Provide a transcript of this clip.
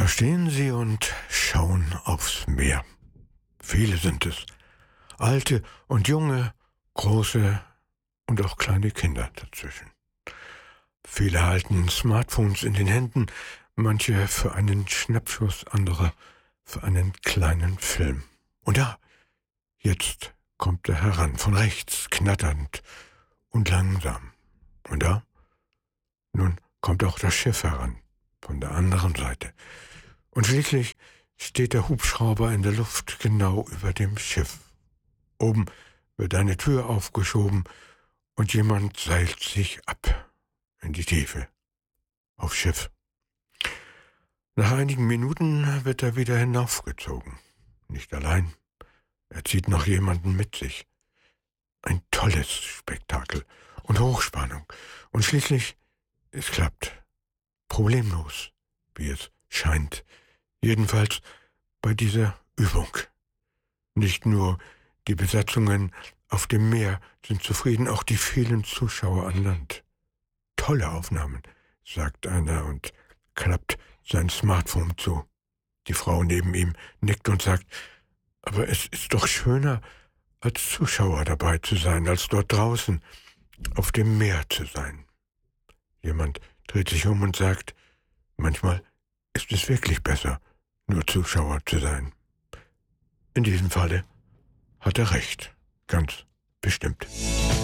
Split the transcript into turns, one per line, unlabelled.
Da stehen sie und schauen aufs Meer. Viele sind es. Alte und junge, große und auch kleine Kinder dazwischen. Viele halten Smartphones in den Händen, manche für einen Schnappschuss, andere für einen kleinen Film. Und da, jetzt kommt er heran, von rechts, knatternd und langsam. Und da, nun kommt auch das Schiff heran, von der anderen Seite. Und schließlich steht der Hubschrauber in der Luft genau über dem Schiff. Oben wird eine Tür aufgeschoben und jemand seilt sich ab in die Tiefe, aufs Schiff. Nach einigen Minuten wird er wieder hinaufgezogen. Nicht allein, er zieht noch jemanden mit sich. Ein tolles Spektakel und Hochspannung. Und schließlich, es klappt. Problemlos, wie es scheint. Jedenfalls bei dieser Übung. Nicht nur die Besatzungen auf dem Meer sind zufrieden, auch die vielen Zuschauer an Land. Tolle Aufnahmen, sagt einer und klappt sein Smartphone zu. Die Frau neben ihm nickt und sagt, aber es ist doch schöner, als Zuschauer dabei zu sein, als dort draußen auf dem Meer zu sein. Jemand dreht sich um und sagt, manchmal ist es wirklich besser, nur Zuschauer zu sein. In diesem Falle hat er recht, ganz bestimmt.